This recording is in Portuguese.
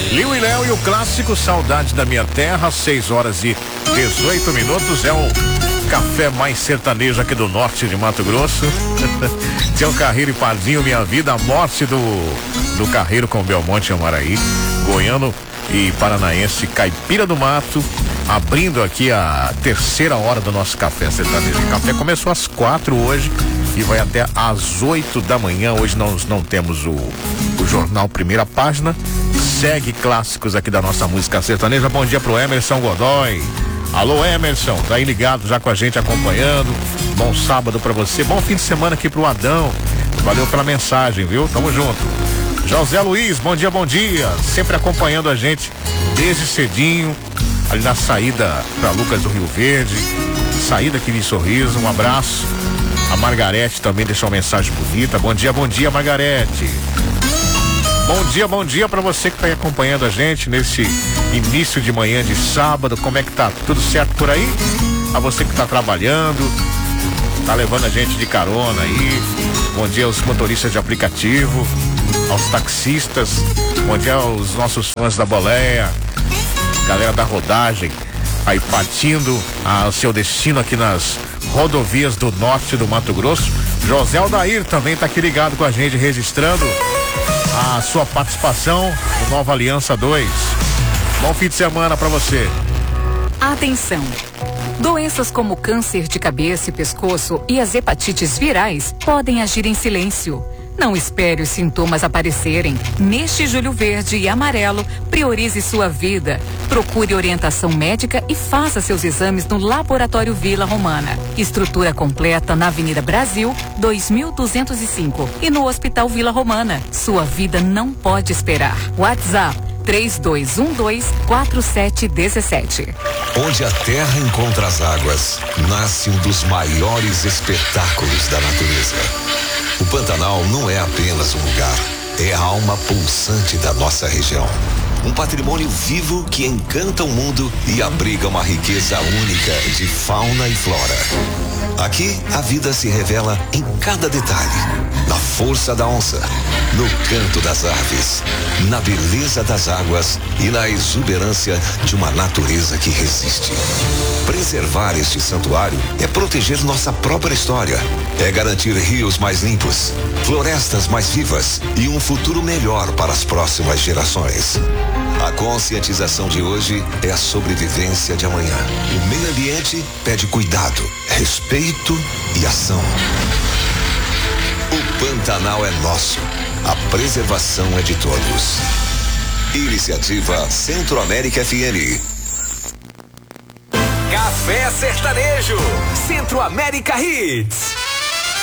Liu e Léo e o clássico Saudade da Minha Terra, 6h18. É o café mais sertanejo aqui do norte de Mato Grosso. Tião Carreiro e Pardinho, Minha Vida, a morte do Carreiro com Belmonte e Amaraí, goiano e paranaense Caipira do Mato, abrindo aqui a terceira hora do nosso café sertanejo. O café começou às 4 hoje e vai até às 8 da manhã. Hoje nós não temos o jornal Primeira Página. Segue clássicos aqui da nossa música sertaneja. Bom dia pro Emerson Godoy. Alô, Emerson, tá aí ligado já com a gente, acompanhando. Bom sábado pra você, bom fim de semana aqui pro Adão. Valeu pela mensagem, viu? Tamo junto. José Luiz, bom dia, sempre acompanhando a gente desde cedinho, ali na saída pra Lucas do Rio Verde, saída aqui de Sorriso, um abraço. A Margarete também deixou uma mensagem bonita. Bom dia, Margarete. Bom dia pra você que tá aí acompanhando a gente nesse início de manhã de sábado. Como é que tá? Tudo certo por aí? A você que tá trabalhando, tá levando a gente de carona aí. Bom dia aos motoristas de aplicativo, aos taxistas. Bom dia aos nossos fãs da boleia, galera da rodagem, aí partindo ao seu destino aqui nas rodovias do norte do Mato Grosso. José Aldair também tá aqui ligado com a gente, registrando a sua participação no Nova Aliança 2. Bom fim de semana pra você. Atenção! Doenças como câncer de cabeça e pescoço e as hepatites virais podem agir em silêncio. Não espere os sintomas aparecerem. Neste Julho Verde e Amarelo, priorize sua vida. Procure orientação médica e faça seus exames no Laboratório Vila Romana. Estrutura completa na Avenida Brasil, 2205 e no Hospital Vila Romana. Sua vida não pode esperar. WhatsApp 3212-4717. Onde a terra encontra as águas, nasce um dos maiores espetáculos da natureza. O Pantanal não é apenas um lugar, é a alma pulsante da nossa região. Um patrimônio vivo que encanta o mundo e abriga uma riqueza única de fauna e flora. Aqui, a vida se revela em cada detalhe. Na força da onça, no canto das aves, na beleza das águas e na exuberância de uma natureza que resiste. Preservar este santuário é proteger nossa própria história, é garantir rios mais limpos, florestas mais vivas e um futuro melhor para as próximas gerações. A conscientização de hoje é a sobrevivência de amanhã. O meio ambiente pede cuidado, respeito e ação. O Pantanal é nosso. A preservação é de todos. Iniciativa Centro-América FM. Café Sertanejo, Centro-América Hits.